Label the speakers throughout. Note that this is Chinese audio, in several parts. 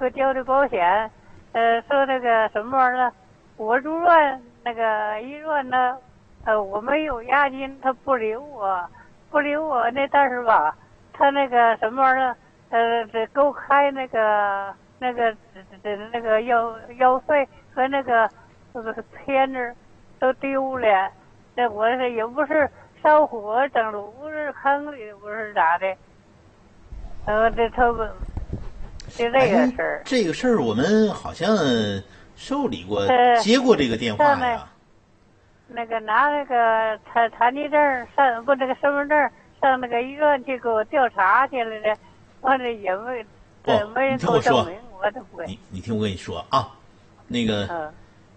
Speaker 1: 给我交的保险，说那个什么玩意儿，我住院那个医院呢，我没有押金，他不留我那，但是吧，他那个什么玩意儿，这给我开那个药费和那个片子都丢了，这我是也不是烧火整炉子坑里，不是咋的，这他不。就这个事儿，
Speaker 2: 这个事儿我们好像受理过，接过这个电话呀。
Speaker 1: 那个拿那个残疾证上不那个身份证上那个医院去给我调查去了的，完了也没人给我证明，我都不会。
Speaker 2: 你听我跟你说啊，那个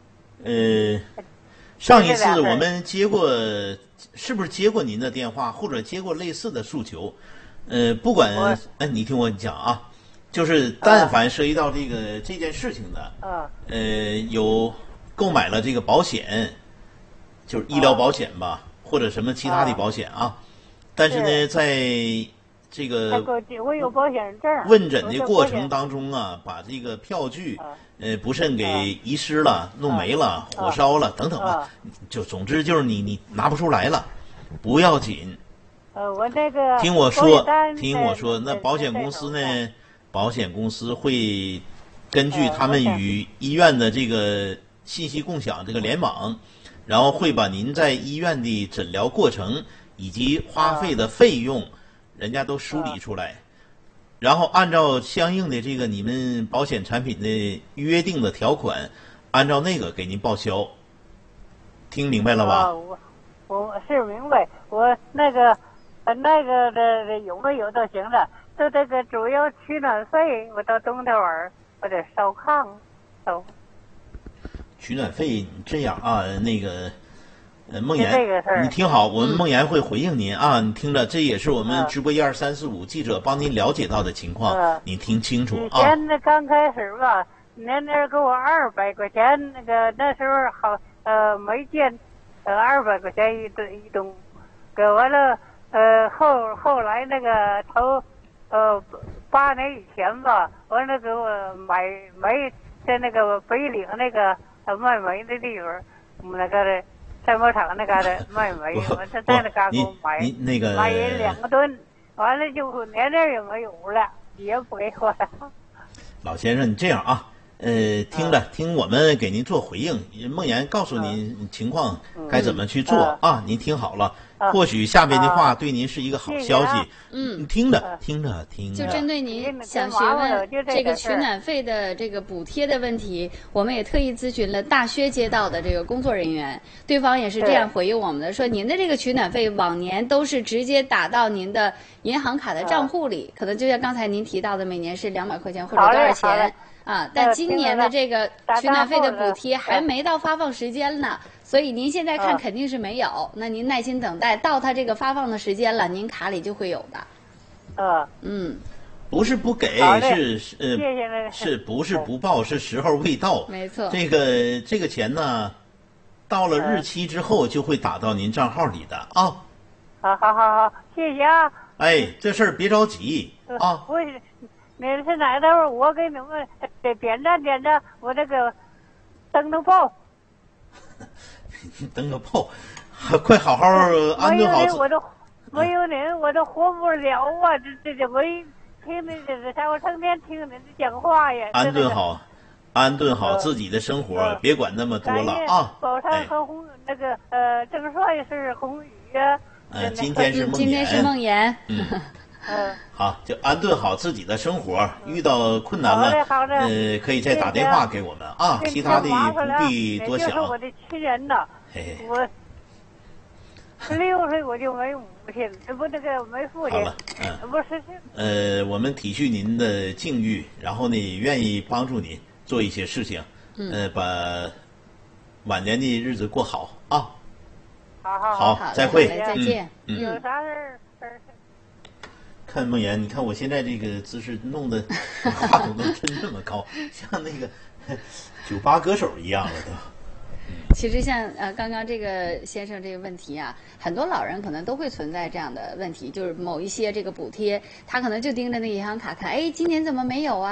Speaker 2: 上一次我们接过，是不是接过您的电话，或者接过类似的诉求？不管你听我讲啊。就是但凡涉及到这件事情的，有购买了这个保险，就是医疗保险吧，或者什么其他的保险啊，但是呢，在这个
Speaker 1: 我有保险证，
Speaker 2: 问诊的过程当中啊，把这个票据不慎给遗失了、弄没了、火烧了等等吧，就总之就是你拿不出来了，不要紧。
Speaker 1: 我那个
Speaker 2: 听我说，那保险公司呢？保险公司会根据他们与医院的这个信息共享这个联网，然后会把您在医院的诊疗过程以及花费的费用，人家都梳理出来，然后按照相应的这个你们保险产品的约定的条款，按照那个给您报销。听明白了吧？
Speaker 1: 我是明白，我那个的有没有都行了。就这个主要取暖费，我到冬天玩，我得烧炕烧。
Speaker 2: 取暖费这样啊，那个梦妍，你听好，我们梦妍会回应您啊。你听着，这也是我们直播12345记者帮您了解到的情况，你听清楚啊。
Speaker 1: 以前那刚开始吧，年给我200块钱，那时候好没见，200块钱一吨，给完了后来那个8年以前吧，完了给我买煤，在那个北岭那个卖煤的地方，我们那个的赛马场那嘎达卖煤，我在那嘎给我买买2个吨，完了就年也没有了，也不给我了。
Speaker 2: 老先生，你这样啊，听我们给您做回应，梦妍告诉您情况该怎么去做啊，您听好了。或许下边的话对您是一个好消息。你听着。
Speaker 3: 就针对您想询问这个取暖费的这个补贴的问题，我们也特意咨询了大薛街道的这个工作人员，对方也是这样回应我们的，说您的这个取暖费往年都是直接打到您的银行卡的账户里，可能就像刚才您提到的，每年是200块钱或者多少钱啊？但今年的这个取暖费的补贴还没到发放时间呢。所以您现在看肯定是没有，那您耐心等待，到它这个发放的时间了，您卡里就会有的。
Speaker 2: 不是不给，是不是不报，是时候未到。
Speaker 3: 没错。这
Speaker 2: 个钱呢，到了日期之后就会打到您账号里的啊。
Speaker 1: 好，谢谢啊。
Speaker 2: 哎，这事儿别着急啊。
Speaker 1: 你是哪头？我给你们点赞，我这个登报。
Speaker 2: 登个炮，快好好安顿好。
Speaker 1: 没有你，我都活不了啊！这我一听你我成天听你讲话呀。
Speaker 2: 安顿好自己的生活，别管那么多了啊。
Speaker 1: 宝山和那个郑帅是红宇啊。
Speaker 2: 今天是
Speaker 3: 梦妍。
Speaker 2: 好，就安顿好自己的生活，遇到困难了，可以再打电话给我们啊。其他的不必多想。
Speaker 1: 这是我的亲人呐，我16岁我就没母亲，没父亲。
Speaker 2: 好了，
Speaker 1: 不是。
Speaker 2: 我们体恤您的境遇，然后呢，也愿意帮助您做一些事情，把晚年的日子过好啊。
Speaker 1: 好，
Speaker 2: 再会，
Speaker 3: 再见。
Speaker 1: 有啥事儿？
Speaker 2: 看梦妍，你看我现在这个姿势弄得话筒都抻这么高，像那个酒吧歌手一样了都。
Speaker 3: 其实像刚刚这个先生这个问题啊，很多老人可能都会存在这样的问题，就是某一些这个补贴，他可能就盯着那个银行卡看，哎，今年怎么没有啊？